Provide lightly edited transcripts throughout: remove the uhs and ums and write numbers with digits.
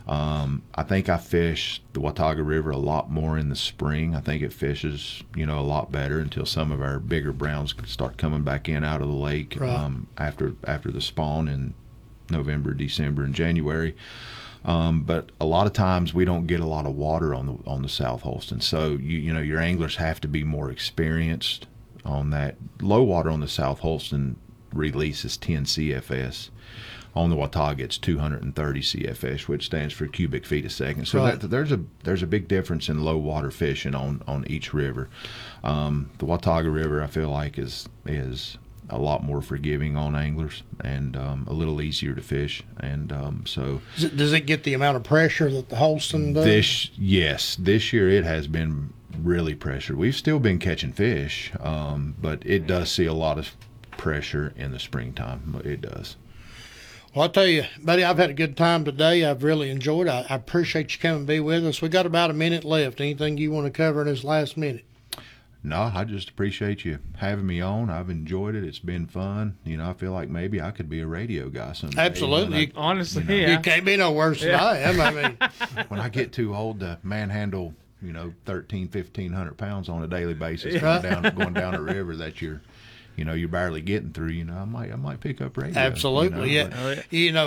I think I fish the Watauga River a lot more in the spring. I think it fishes, a lot better until some of our bigger browns start coming back in out of the lake after the spawn in November, December, and January. But a lot of times we don't get a lot of water on the South Holston, so your anglers have to be more experienced on that. Low water on the South Holston releases 10 CFS. On the Watauga, it's 230 CFS, which stands for cubic feet a second. So there's a big difference in low water fishing on each river. The Watauga River, I feel like, is a lot more forgiving on anglers and a little easier to fish. And so does it get the amount of pressure that the Holston does? This year it has been really pressured. We've still been catching fish, but it does see a lot of pressure in the springtime. It does. Well, I'll tell you, buddy, I've had a good time today. I've really enjoyed it. I appreciate you coming and be with us. We got about a minute left. Anything you want to cover in this last minute? No, I just appreciate you having me on. I've enjoyed it. It's been fun. I feel like maybe I could be a radio guy someday. Absolutely. Honestly, You can't be no worse than I am. I mean, when I get too old to manhandle, 1,500 pounds on a daily basis going down a river that you're barely getting through. I might pick up radio. Absolutely, and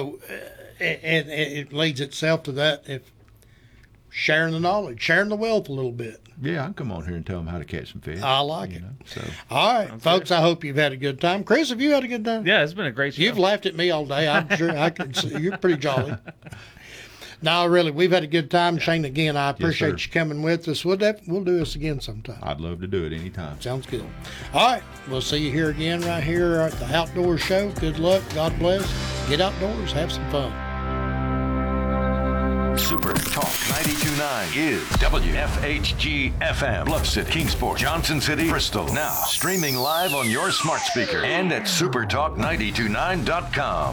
it leads itself to that. If sharing the knowledge, sharing the wealth a little bit. Yeah, I can come on here and tell them how to catch some fish. I like it. So, all right, folks. I hope you've had a good time. Chris, have you had a good time? Yeah, it's been a great show. You've laughed at me all day. I'm sure I can see you're pretty jolly. No, really, we've had a good time. Shane, again, I appreciate you coming with us. We'll do this again sometime. I'd love to do it anytime. Sounds good. All right, we'll see you here again right here at the Outdoor Show. Good luck. God bless. Get outdoors. Have some fun. Super Talk 92.9 is WFHG FM, Bluff City, Kingsport, Johnson City, Bristol. Now streaming live on your smart speaker and at supertalk929.com.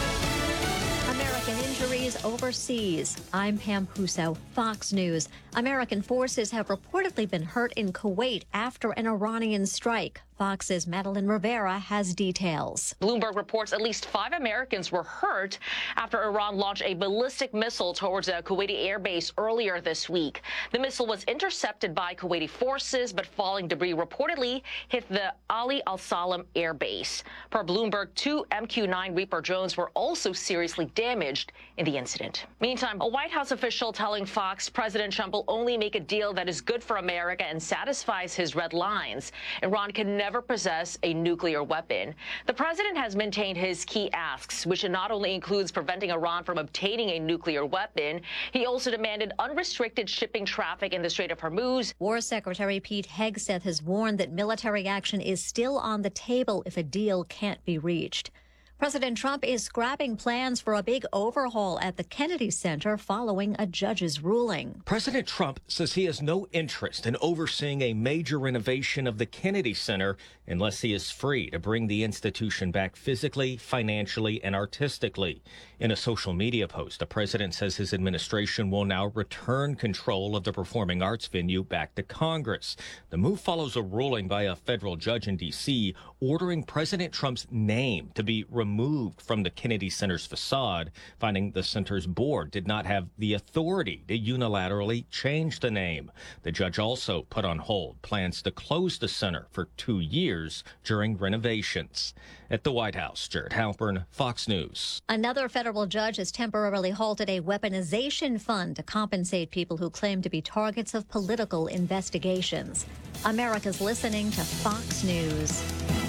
Overseas. I'm Pam Huso, Fox News. American forces have reportedly been hurt in Kuwait after an Iranian strike. Fox's Madeline Rivera has details. Bloomberg reports at least 5 Americans were hurt after Iran launched a ballistic missile towards a Kuwaiti airbase earlier this week. The missile was intercepted by Kuwaiti forces, but falling debris reportedly hit the Ali Al Salam airbase. Per Bloomberg, 2 MQ-9 Reaper drones were also seriously damaged in the incident. Meantime, a White House official telling Fox President Trump will only make a deal that is good for America and satisfies his red lines. Iran can never possess a nuclear weapon. The president has maintained his key asks, which not only includes preventing Iran from obtaining a nuclear weapon, he also demanded unrestricted shipping traffic in the Strait of Hormuz. War Secretary Pete Hegseth has warned that military action is still on the table if a deal can't be reached. President Trump is scrapping plans for a big overhaul at the Kennedy Center following a judge's ruling. President Trump says he has no interest in overseeing a major renovation of the Kennedy Center unless he is free to bring the institution back physically, financially, and artistically. In a social media post, the president says his administration will now return control of the performing arts venue back to Congress. The move follows a ruling by a federal judge in D.C. ordering President Trump's name to be removed from the Kennedy Center's facade, finding the center's board did not have the authority to unilaterally change the name. The judge also put on hold plans to close the center for 2 years during renovations. At the White House, Jared Halpern, Fox News. Another federal judge has temporarily halted a weaponization fund to compensate people who claim to be targets of political investigations. America's listening to Fox News.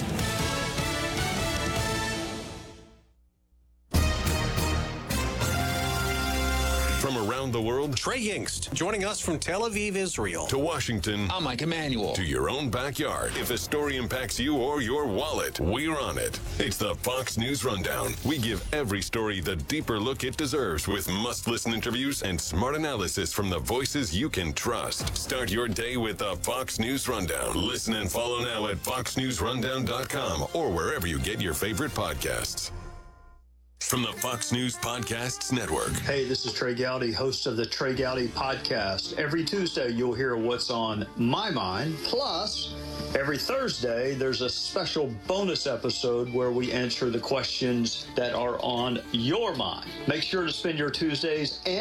From around the world, Trey Yingst, joining us from Tel Aviv, Israel. To Washington. I'm Mike Emanuel. To your own backyard. If a story impacts you or your wallet, we're on it. It's the Fox News Rundown. We give every story the deeper look it deserves with must-listen interviews and smart analysis from the voices you can trust. Start your day with the Fox News Rundown. Listen and follow now at foxnewsrundown.com or wherever you get your favorite podcasts. From the Fox News Podcasts Network. Hey, this is Trey Gowdy, host of the Trey Gowdy Podcast. Every Tuesday, you'll hear what's on my mind. Plus, every Thursday, there's a special bonus episode where we answer the questions that are on your mind. Make sure to spend your Tuesdays and